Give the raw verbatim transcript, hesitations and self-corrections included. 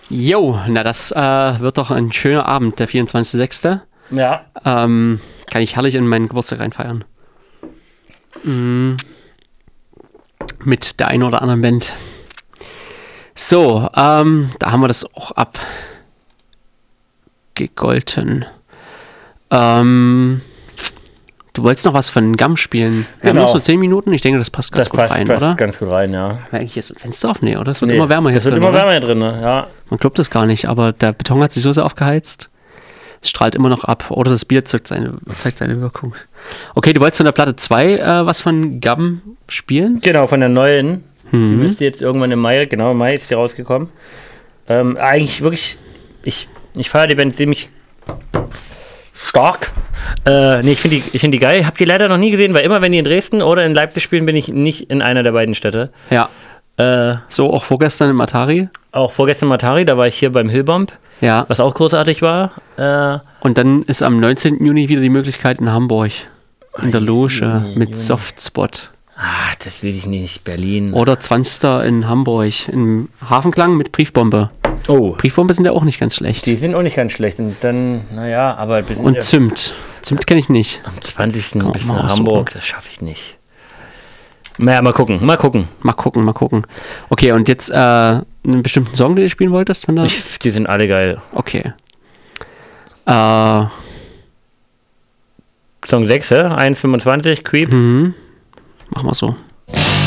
Jo, na das äh, wird doch ein schöner Abend, der vierundzwanzigster sechster Ja. Ähm, kann ich herrlich in meinen Geburtstag reinfeiern. Mhm. Mit der einen oder anderen Band. So, ähm, da haben wir das auch abgegolten. Ähm, du wolltest noch was von Gum spielen. Wir Genau. haben noch so zehn Minuten. Ich denke, das passt ganz Das gut passt, rein, passt oder? ganz gut rein, ja. Haben wir eigentlich jetzt ein Fenster auf? Nee, oder? Es wird Nee, immer wärmer hier das wird drin, immer oder? wärmer hier drin, ne? Ja. Man glaubt es gar nicht, aber der Beton hat sich so sehr aufgeheizt. Es strahlt immer noch ab. Oder das Bier zeigt seine, zeigt seine Wirkung. Okay, du wolltest von der Platte zwei äh, was von Gum spielen? Genau, von der neuen. Mhm. Die müsste jetzt irgendwann im Mai, genau, im Mai ist die rausgekommen. Ähm, eigentlich wirklich, ich, ich feiere die Band ziemlich stark. Äh, nee, ich finde die, ich find die geil. Hab die leider noch nie gesehen, weil immer, wenn die in Dresden oder in Leipzig spielen, bin ich nicht in einer der beiden Städte. Ja. Äh, So, auch vorgestern im Atari? auch vorgestern im Atari, da war ich hier beim Hillbomb, Ja. was auch großartig war. Äh, Und dann ist am neunzehnten Juni wieder die Möglichkeit in Hamburg. In der Loge Juni, mit Juni. Softspot. ah, das will ich nicht. Berlin. Oder zwanzigster in Hamburg. Im Hafenklang mit Briefbombe. Oh, Briefbombe sind ja auch nicht ganz schlecht. die sind auch nicht ganz schlecht. Und dann, naja, aber bis Und Zimt. Zimt kenne ich nicht. am zwanzigsten Kann bis man nach aussuchen. Hamburg, das schaffe ich nicht. Naja, mal gucken, mal gucken. Mal gucken, mal gucken. Okay, und jetzt äh, einen bestimmten Song, den du spielen wolltest? Von der? Ich, die sind alle geil. Okay. Äh, Song sechs, hä? eins fünfundzwanzig, Creep. mhm. Machen wir so.